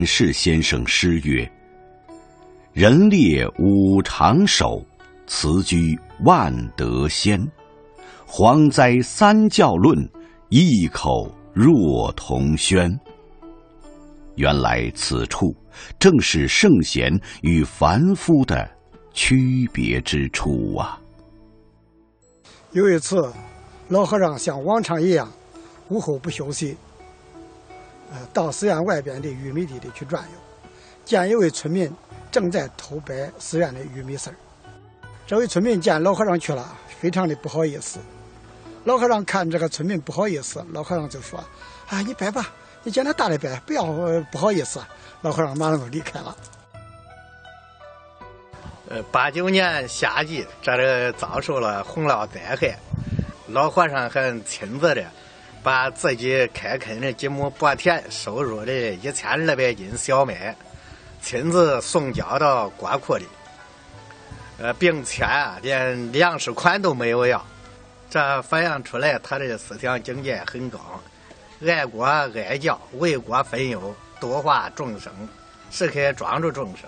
释先生诗曰：“人列五常守，辞居万德先。蝗灾三教论，异口若同轩。”原来此处正是圣贤与凡夫的区别之处啊。 有一次，老和尚像往常一样，午后不休息，到寺院外边的玉米地里去转悠，见一位村民正在偷掰寺院的玉米丝儿。这位村民见老和尚去了，非常的不好意思。老和尚看这个村民不好意思，老和尚就说：“啊，你掰吧，你见他大的掰，不要不好意思。”老和尚马上就离开了。 89年夏季，这里遭受了洪涝灾害，老和尚还亲自的把自己开垦的几亩薄田收入的1200斤小麦，亲自送交到国库里，并且连粮食款都没有要。这反映出来他的思想境界很高，爱国爱教，为国分忧，度化众生，时刻庄助众生。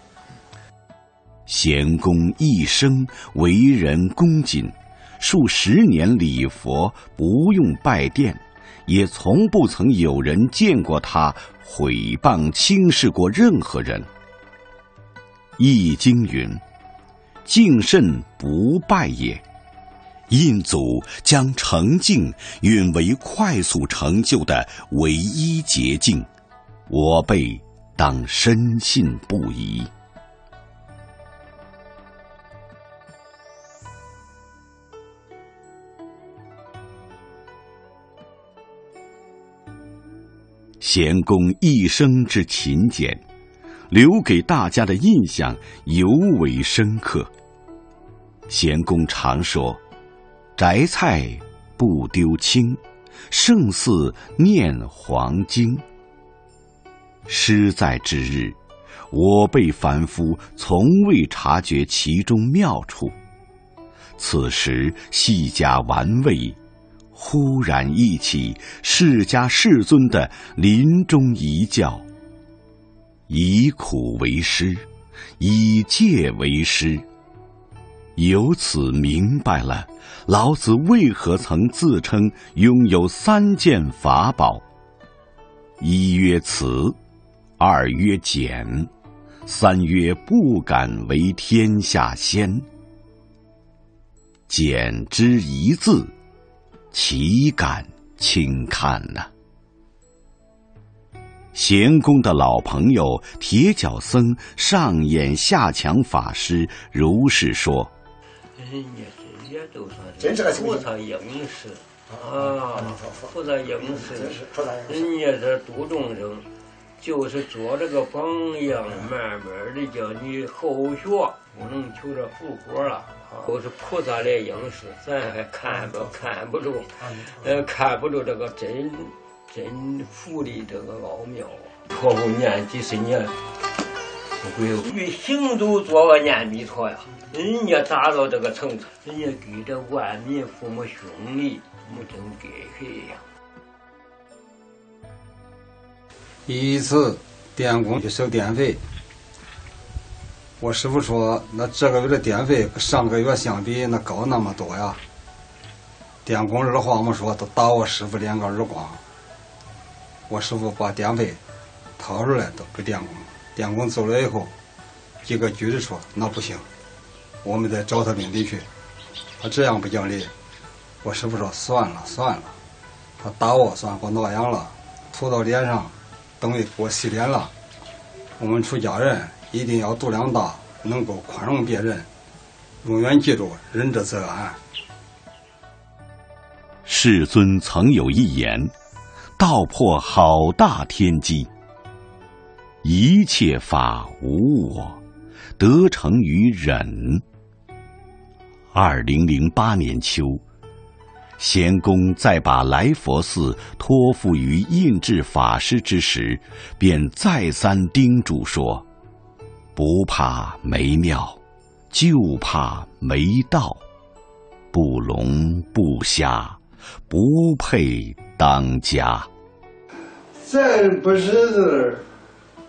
贤公一生为人恭谨，数十年礼佛不用拜殿，也从不曾有人见过他毁谤轻视过任何人。易经云：“敬慎不败也。”印祖将诚敬允为快速成就的唯一捷径，我辈当深信不疑。贤公一生之勤俭，留给大家的印象尤为深刻。贤公常说：“摘菜不丢青，胜似念黄经。”诗在之日，我辈凡夫从未察觉其中妙处，此时细加玩味，忽然忆起释迦世尊的临终遗教：“以苦为师，以戒为师。”由此明白了老子为何曾自称拥有3件法宝：一曰慈，二曰俭，三曰不敢为天下先。俭之一字，岂敢轻看呢？贤公的老朋友铁脚僧上演下强法师如是说：“ 人家这些都算是菩萨应时啊，菩萨应时，人家这度众生，就是做这个榜样，慢慢的叫你后学，不能求着复活了。都是菩萨来应时，咱还看不住，看不住这个真佛的这个奥妙啊！以后念几十年，不会越行走做个念弥陀呀。人家达到这个程度，人家给这万民父母兄弟，没真给谁呀？ 一次电工去收电费，我师傅说：“那这个月的电费跟上个月相比，那高那么多呀。”电工二话没说，都打我师傅2个耳光。我师傅把电费掏出来都给电工，电工走了以后，几个局的说：“那不行，我们得找他领地去。”他这样不讲理。我师傅说：“算了，他打我算给我挠痒了，涂到脸上，等于给我洗脸了。我们出家人一定要度量大，能够宽容别人，永远记住仁者则安。” 世尊曾有一言，道破好大天机：“一切法无我，得成于忍。”2008年秋，贤公在把来佛寺托付于印制法师之时，便再三叮嘱说：“不怕没庙，就怕没道。不聋不瞎，不配当家。” 咱不识字，